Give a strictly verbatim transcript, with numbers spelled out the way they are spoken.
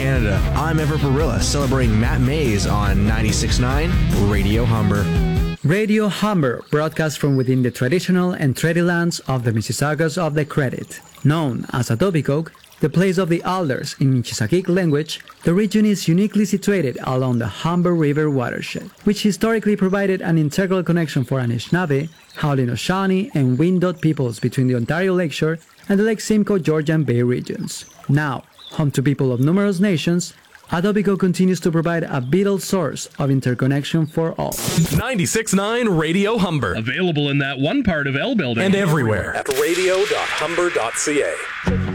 Canada. I'm Everett Barilla, celebrating Matt Mays on ninety-six point nine Radio Humber. Radio Humber broadcasts from within the traditional and treaty lands of the Mississaugas of the Credit. Known as Etobicoke, the place of the alders in Michisakic language, the region is uniquely situated along the Humber River watershed, which historically provided an integral connection for Anishinaabe, Haudenosaunee, and Wyandot peoples between the Ontario Lakeshore and the Lake Simcoe Georgian Bay regions. Now, home to people of numerous nations, Etobicoke continues to provide a vital source of interconnection for all. ninety-six point nine Radio Humber. Available in that one part of L building. And everywhere. At radio dot humber dot c a.